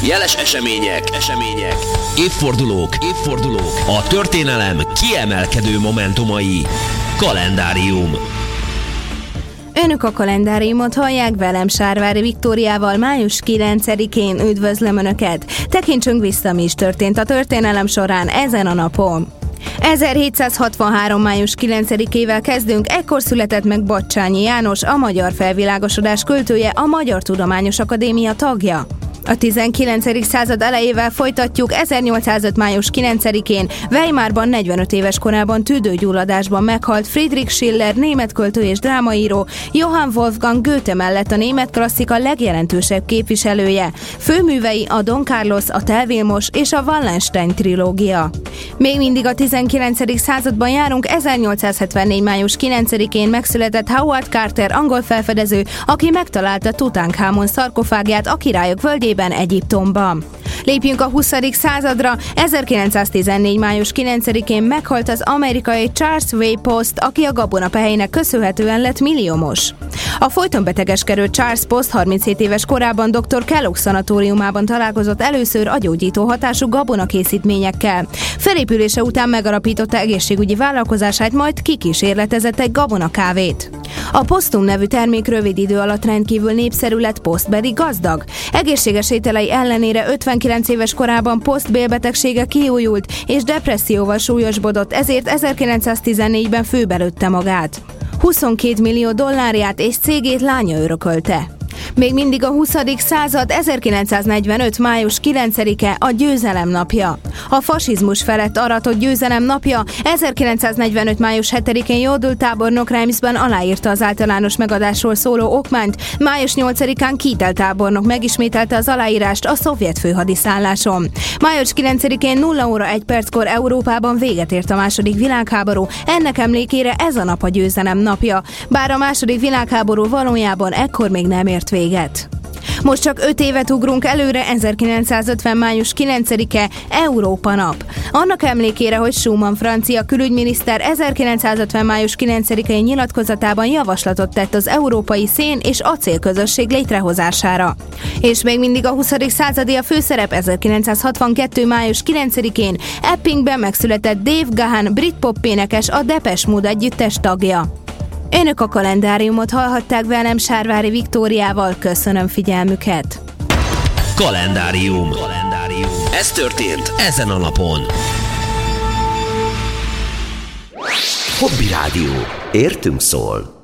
Jeles események, évfordulók, a történelem kiemelkedő momentumai. Kalendárium. Önök a kalendáriumot hallják, velem Sárvári Viktóriával május 9-én üdvözlöm Önöket. Tekintsünk vissza, mi is történt a történelem során ezen a napon. 1763. május 9-ével kezdünk, ekkor született meg Batthyány János, a magyar felvilágosodás költője, a Magyar Tudományos Akadémia tagja. A 19. század elejével folytatjuk. 1805. május 9-én Weimarban 45 éves korában tüdőgyulladásban meghalt Friedrich Schiller, német költő és drámaíró, Johann Wolfgang Goethe mellett a német klasszika legjelentősebb képviselője. Főművei a Don Carlos, a Tell Vilmos és a Wallenstein trilógia. Még mindig a 19. században járunk. 1874. május 9-én megszületett Howard Carter, angol felfedező, aki megtalálta Tutankamon szarkofágját a Királyok völgyében, Egyiptomban. Lépjünk a 20. századra. 1914. május 9-én meghalt az amerikai Charles W. Post, aki a gabonapehelynek köszönhetően lett milliómos. A folyton betegeskedő Charles Post 37 éves korában dr. Kellogg szanatóriumában találkozott először a gyógyító hatású gabonakészítményekkel. Felépülése után megalapította egészségügyi vállalkozását, majd kikísérletezett egy gabonakávét. A Postum nevű termék rövid idő alatt rendkívül népszerű lett, Post pedig gazdag. Egészséges ételei ellenére 59 éves korában Post bélbetegsége kiújult és depresszióval súlyosbodott, ezért 1914-ben főbelőtte magát. 22 millió dollárját és cégét lánya örökölte. Még mindig a 20. század. 1945. május 9-e a győzelem napja. A fasizmus felett aratott győzelem napja. 1945. május 7-én Jodl tábornok Reimsben aláírta az általános megadásról szóló okmányt. Május 8-án Kittel tábornok megismételte az aláírást a szovjet főhadiszálláson. Május 9-én 0 óra 1 perckor Európában véget ért a második világháború. Ennek emlékére ez a nap a győzelem napja. Bár a második világháború valójában ekkor még nem ért véget. Most csak 5 évet ugrunk előre. 1950. május 9-e Európa nap. Annak emlékére, hogy Schumann francia külügyminiszter 1950. május 9-i nyilatkozatában javaslatot tett az Európai Szén- és Acélközösség létrehozására. És még mindig a 20. századi a főszerep. 1962. május 9-én Eppingben megszületett Dave Gahan, brit pop énekes, a Depeche Mode együttes tagja. Önök a kalendáriumot hallhatták, velem Sárvári Viktóriával. Köszönöm figyelmüket! Kalendárium. Ez történt ezen a napon. Hobby Rádió. Értünk szól.